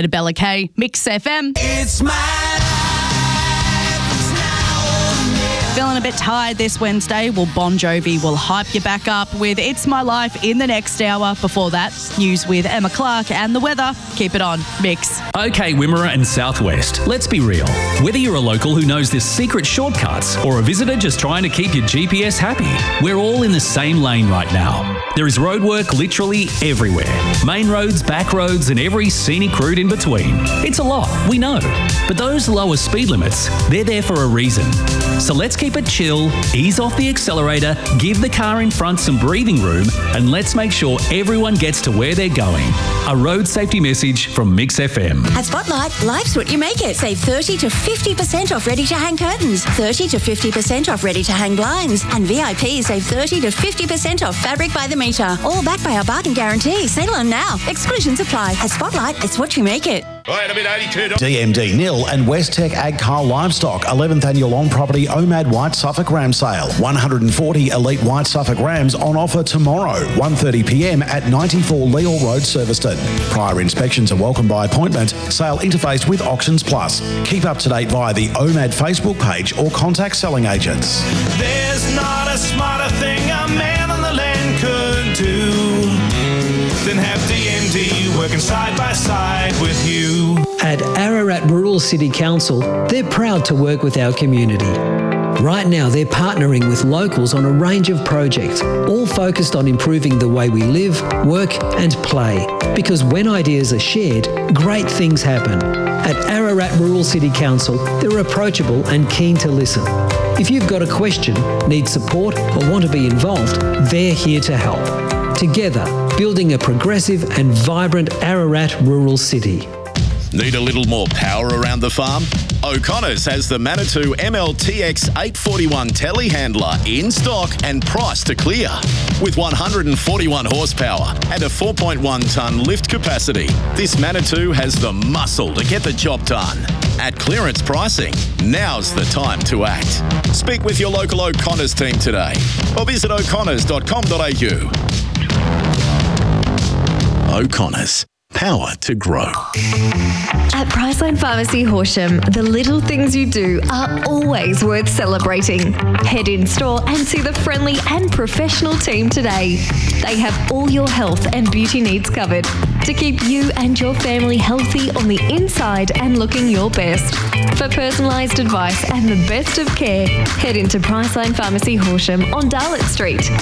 to Bella K, Mix FM. It's my life, it's now or never. Feeling a bit tired this Wednesday? Well, Bon Jovi will hype you back up with It's My Life in the next hour. Before that, news with Emma Clark and the weather. Keep it on, Mix. Okay, Wimmera and Southwest, let's be real. Whether you're a local who knows the secret shortcuts or a visitor just trying to keep your GPS happy, we're all in the same lane right now. There is roadwork literally everywhere. Main roads, back roads, and every scenic route in between. It's a lot, we know. But those lower speed limits, they're there for a reason. So let's keep it chill, ease off the accelerator, give the car in front some breathing room, and let's make sure everyone gets to where they're going. A road safety message from Mix FM. At Spotlight, life's what you make it. Save 30 to 50% off ready-to-hang curtains, 30 to 50% off ready-to-hang blinds, and VIP save 30 to 50% off fabric by the metre. All backed by our bargain guarantee. Settle on now. Exclusions apply. At Spotlight, it's what you make it. Right, a bit $82. DMD Nil and Westec Agcar Livestock 11th Annual On-Property OMAD White Suffolk Ram Sale. 140 Elite White Suffolk Rams on offer tomorrow, 1:30pm at 94 Leal Road, Surveston. Prior inspections are welcome by appointment. Sale interfaced with Auctions Plus. Keep up to date via the OMAD Facebook page or contact selling agents. There's not a smarter thing a man on the land could do than have DMD working side by side with you. At Ararat Rural City Council, they're proud to work with our community. Right now, they're partnering with locals on a range of projects, all focused on improving the way we live, work and play. Because when ideas are shared, great things happen. At Ararat Rural City Council, they're approachable and keen to listen. If you've got a question, need support or want to be involved, they're here to help. Together, building a progressive and vibrant Ararat rural city. Need a little more power around the farm? O'Connor's has the Manitou MLTX 841 telehandler in stock and priced to clear. With 141 horsepower and a 4.1 tonne lift capacity, this Manitou has the muscle to get the job done. At clearance pricing, now's the time to act. Speak with your local O'Connor's team today or visit o'connors.com.au. O'Connor's. Power to grow. At Priceline Pharmacy Horsham, the little things you do are always worth celebrating. Head in store and see the friendly and professional team today. They have all your health and beauty needs covered to keep you and your family healthy on the inside and looking your best. For personalised advice and the best of care, head into Priceline Pharmacy Horsham on Darlett Street.